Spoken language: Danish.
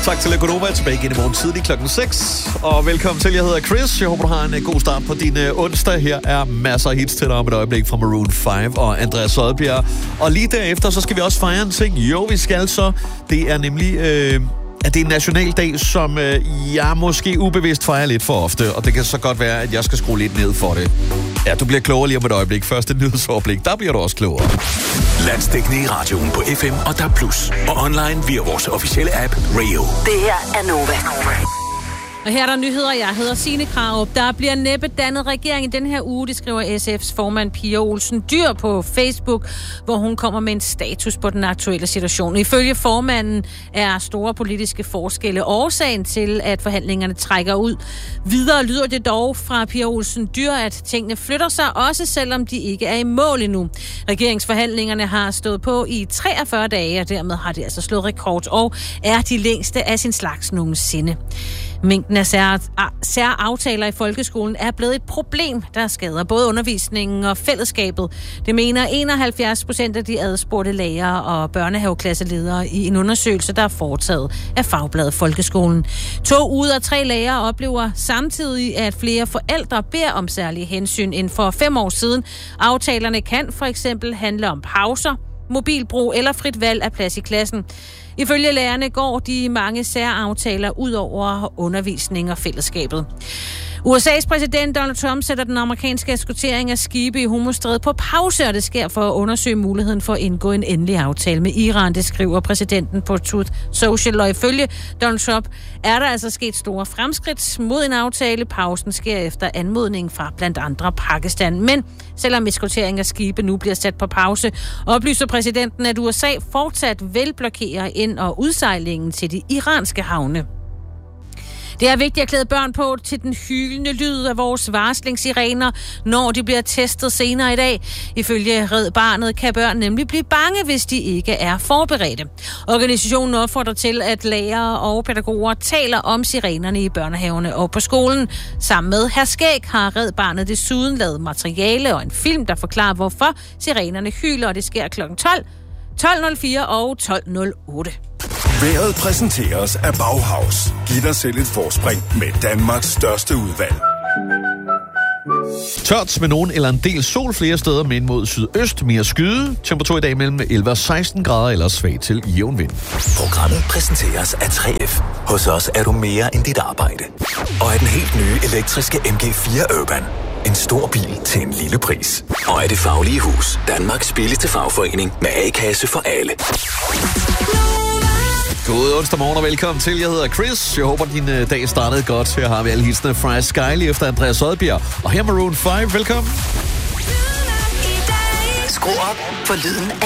Tak til Legonova, tilbage igen i morgen tidlig klokken 6. Og velkommen til, jeg hedder Chris. Jeg håber, du har en god start på din onsdag. Her er masser af hits til dig om et øjeblik fra Maroon 5 og Andreas Odbjerg. Og lige derefter, så skal vi også fejre en ting. Jo, vi skal så. Det er nemlig... at det er en nationaldag, som jeg måske ubevidst fejrer lidt for ofte, og det kan så godt være, at jeg skal skrue lidt ned for det. Ja, du bliver klogere lige om et øjeblik. Første nyhedsoverblik, der bliver du også klogere. Landsdækkende i radioen på FM og DAB+, og online via vores officielle app Radio. Det her er Nova. Og her er der nyheder. Jeg hedder Signe Krarup. Der bliver næppe dannet regering i den her uge, det skriver SF's formand Pia Olsen Dyhr på Facebook, hvor hun kommer med en status på den aktuelle situation. Ifølge formanden er store politiske forskelle årsagen til, at forhandlingerne trækker ud. Videre lyder det dog fra Pia Olsen Dyhr, at tingene flytter sig, også selvom de ikke er i mål endnu. Regeringsforhandlingerne har stået på i 43 dage, og dermed har det altså slået rekord, og er de længste af sin slags nogensinde. Mængden af særaftaler i folkeskolen er blevet et problem, der skader både undervisningen og fællesskabet. Det mener 71% af de adspurgte lærere og børnehaveklasseledere i en undersøgelse, der er foretaget af Fagbladet Folkeskolen. 2 ud af 3 lærere oplever samtidig, at flere forældre beder om særlige hensyn end for 5 år siden. Aftalerne kan for eksempel handle om pauser, mobilbrug eller frit valg af plads i klassen. Ifølge lærerne går de mange særaftaler ud over undervisning og fællesskabet. USA's præsident Donald Trump sætter den amerikanske eskortering af skibe i Hormuzstrædet på pause, og det sker for at undersøge muligheden for at indgå en endelig aftale med Iran, det skriver præsidenten på Truth Social. Og ifølge Donald Trump er der altså sket store fremskridt mod en aftale. Pausen sker efter anmodning fra blandt andre Pakistan. Men selvom eskortering af skibe nu bliver sat på pause, oplyser præsidenten, at USA fortsat vil blokere ind- og udsejlingen til de iranske havne. Det er vigtigt at klæde børn på til den hylende lyd af vores varslingssirener, når de bliver testet senere i dag. Ifølge Red Barnet kan børn nemlig blive bange, hvis de ikke er forberedte. Organisationen opfordrer til, at lærere og pædagoger taler om sirenerne i børnehaverne og på skolen. Sammen med Hr. Skæg har Red Barnet desuden lavet materiale og en film, der forklarer, hvorfor sirenerne hyler, og det sker kl. 12, 12.04 og 12.08. Vejret præsenteres af Bauhaus. Giv dig selv et forspring med Danmarks største udvalg. Tørt med nogen eller en del sol flere steder, men mod sydøst mere skyde. Temperatur i dag mellem 11 og 16 grader eller svag til jævn vind. Programmet præsenteres af 3F. Hos os er du mere end dit arbejde. Og af den helt nye elektriske MG4 Urban. En stor bil til en lille pris. Og af Det Faglige Hus. Danmarks billigste fagforening med A-kasse for alle. God onsdag morgen og velkommen til. Jeg hedder Chris. Jeg håber, din dag startede godt. Her har vi alle hitsene fra Sky lige efter Andreas Odbjerg. Og her Maroon 5. Velkommen. Skru op for lyden af